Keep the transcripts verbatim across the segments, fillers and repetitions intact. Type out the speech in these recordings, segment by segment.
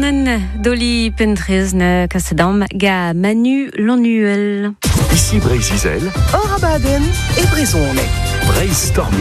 Warnen, Dolly Pentrezne, Kassedam, Ga Manu Lannuel. Ici Brézizel, Orabaden et Brézonnet. Brainstorming.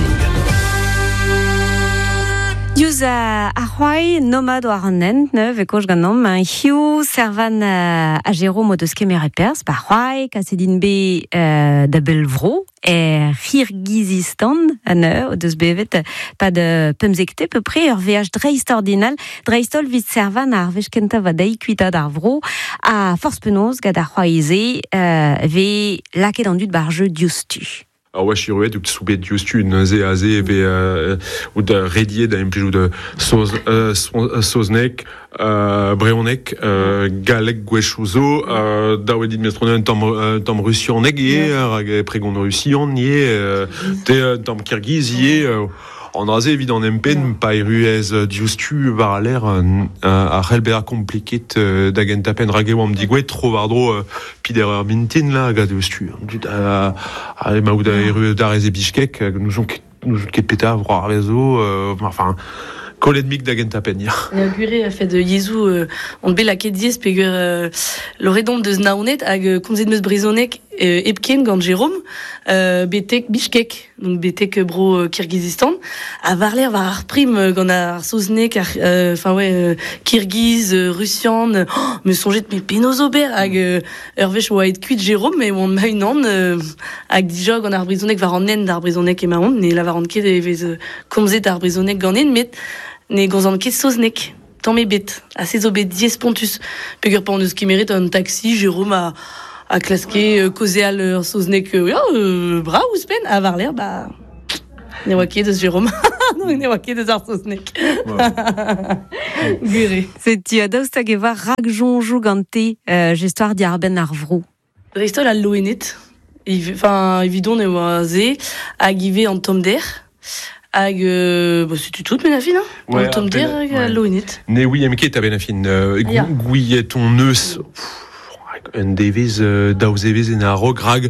Yuza Ahwai, nomad Warnen, ne, vekoj ganom, hiu servan a Jérôme de Skemerepers, par Ahwai, Kassedin B de Belvro, et Kyrgyzstan, ne, de Sbevet, pas de Pemzekte, peu près, ur V H dreistordinal, dreistol vit servan a Arveshkenta vadei kuita d'Arvro, a force penos, gad Ahwaize, ve laket en dut barjeu diustu. Ah ouais, je suis soubet diustu naze azé ve ou de redier d'un plus ou de soz soznek breonek galek gwechouzo dawedit mestrone tam tam russionek et prégon russion nié te tam kirghizie en rasé évident n'empen pas ruez diustu var l'air a helbea compliqué d'agentapen ragewam digwe trovardro piderer mintin là gadustu a a mauda rue d'arez et bishkek nous ont nous ket peta voir réseau enfin Coledmic d'agentapen ya. Gure a fait de Jésus on be la kedies peger le redon de Znaonet ag komzet meus brizonek epken gant Jérôme betek Bishkek donc betek bro Kyrgyzstan a varler var ar prim gant ar soznek enfin ouais Kyrgyz Russian me songet me penozober ag urvech oa et kuit Jérôme mais on m'a une an ag dija gant ar brizonek var an nen d'ar brizonek e ma on ne la var an ket evez komzet ar brizonek gant nen met ne gozan ket soznek tant mes bêtes assez zo bet dies pontus peger pa eus ki mérite un taxi Jérôme a a klaske kozé al soznek ja bra ouspen a var l'air bah ne oa ket eus Jérôme ne oa ket eus ar soznek gure C'est tu a daoust hag eva rag jonjou gante gestoir di ar ben ar vro. Dreistol al loenet enfin évidon ne oa ze hag ive an tom der hag euh, bah, c'est tout mais la fin hein ouais, tom der hag al loenet ne oui M K t'avais la fin gouillet ton neus un devez daouzevez en a rograg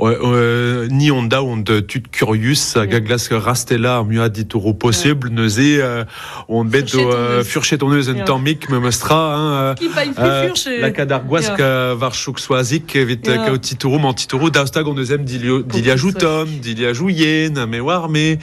ni on da on tut curious gaglas rastella mieux dit au possible neuze on bet furchet ton neus en tamic me mostra la cadarguasque varchouk soazik vit kautitoro mantitoro daustag on deuxième d'il y ajoutom d'il y ajouyen mais war mais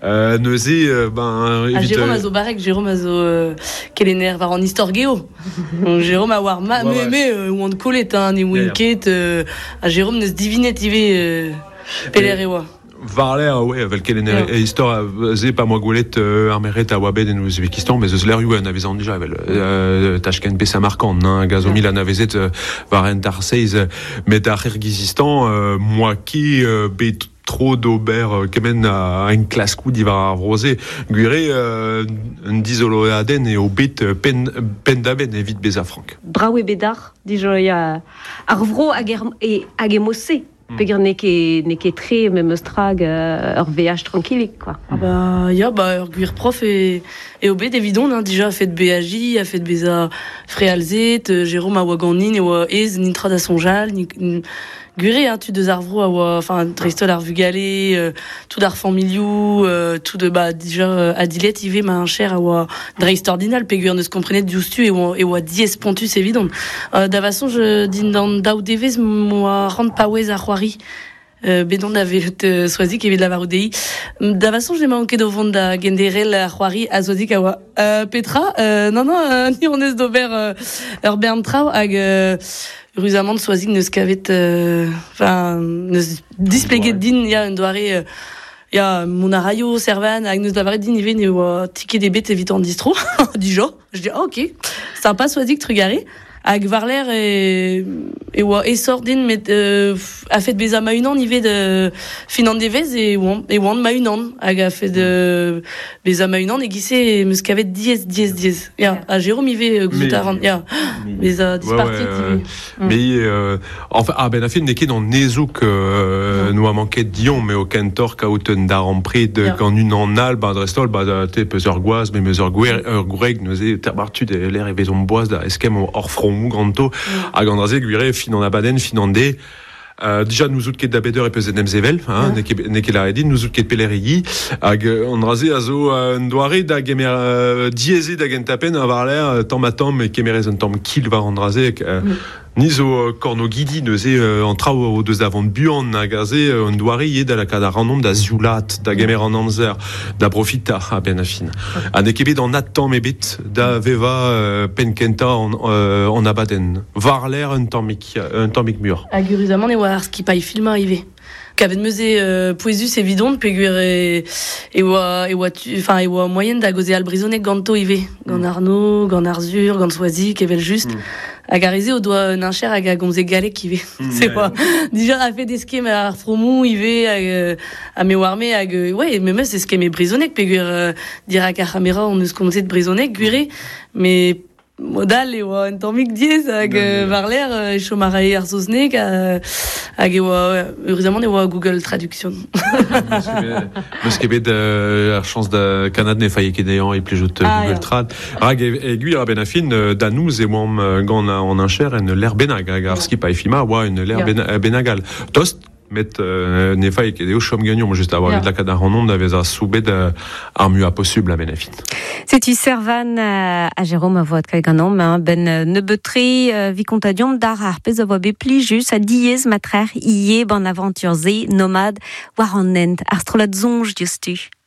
neuze ben Jérôme azo barek Jérôme azo quel var en histoire géo Jérôme a war mais mais où on collait ni winket euh, a Jérôme neus divinet ive peler ewa Varler ouais avec quelle yeah. histoire c'est pas moi goulet armeret à Wabed en Ouzbékistan mais ce l'air eu avait déjà avec Tashkent Pessa marquant hein gazomil en avait cette varent tarseiz mais à Kyrgyzstan moi qui bet trop d'Aubert kemen à une classe coup d'Ivar Rosé guiré un disolo aden et au bit pen pendaben et vite beza frank Brawe bedar dijoya arvro et agemose peger neke neke très même strag ur V H tranquille quoi. Ah bah ya bah guir prof et et obé évident hein déjà fait de B A J a fait de beza fréalzet Jérôme a waganin et wa ez nintra da sonjal ni Guré, hein, tu deux arvro à enfin Tristol arvu galé euh, tout d'arfan milieu euh, tout de bah déjà euh, Adilet ive ma un cher à wa dreistordinal pegur ne se comprenait justu et wa et wa dies pontus évident euh, d'avason je din dans daudevez moi rend pas wez à Roiri Euh, bedon avait te soisi qui avait de la varoudei d'avason j'ai manqué de vonda genderel à Roiri à soisi kawa euh, Petra euh, non non euh, ni on est d'ober euh, urbain trau ag euh, rusamment de soisi ne scavet enfin ne displéguer din il y a une doirée il y a mon arayo servan ag nous d'avoir dit nivé ne wa ticket des bêtes évitant distro du genre je dis ah, OK sympa soisi que trugaré ag varler et et wa esordin met euh, a fait beza ma une an nivé de finan devez et wan et wan ma une an ag a fait de beza ma une an et gissé me scavet diez diez diez ya a Jérôme ivé goutarant ya beza dispartit mais enfin ah ben a fait neke dans nezouk nous a manqué de Dion mais au Kentor kaouten daran près de quand une en al ba drestol ba te peseur goaz mais meseur goureg nous est terbartu de l'air et vaison boise da eskem hors front mou granto a gandrazé guiré finan abaden finandé Euh, déjà, nous autres qui da beder et peu zenem zevel, hein, ne ket ne ket la redin, nous autres qui pelerigi, hag on raze a zo un doare da gemer uh, dieze da gentapen a var l'air tam a tam et kemerez un tam kil var an raze uh, mm. Ni zo korno gidi neuze uh, an trao o deus davant buan a gaze uh, un doare ye da la kada ranom da zioulat, da gemer an amzer, da profita a ben afin. Okay. A ne ket bet an at tam ebet da veva uh, penkenta an, uh, an abaden. Var l'air un tammik, un tammik mur. A gurizaman e oa ar skipai filma arrivé. Kavet meuze euh, poezus evidon peguer e e oa e oa enfin e oa moyenne da goze al brisonek ganto ive gant Arnaud, gant Arzur, gant Soazi, kevel just mm. a garize o doa un cher hag a gomze galek ive. Mm, c'est quoi ouais. Déjà a fait des skem ar fromou ive hag a me warme hag ouais me meus e skem e brisonek peguer euh, dirak ar camera on eus komze de brisonek guire mais modal e oa un tammik diez hag euh, var l'air e chomarae ar zoznek hag e oa heureusement e oa Google Traduction. Meus ket bet ar chans da kanad ne faye ket deian e plejout ah, Google Trad. Hag e gwir a ben afin da nouz e oam gant an incher en l'air benag hag ar skipa e fima oa en l'air yeah. benagal. Tost met euh, ne faille ket eo chom gagnon juste avoir yeah. de la kada ranon d'avez a soubed euh, ar mu a possible a ben afin. C'est tu servan euh, a Jérôme a voit kal ganom hein, ben euh, ne betri euh, vicontadium dar ar pez a voa be plijus a diez matrer ié ban aventure ze nomade war an nent ar strolat zonj diustu.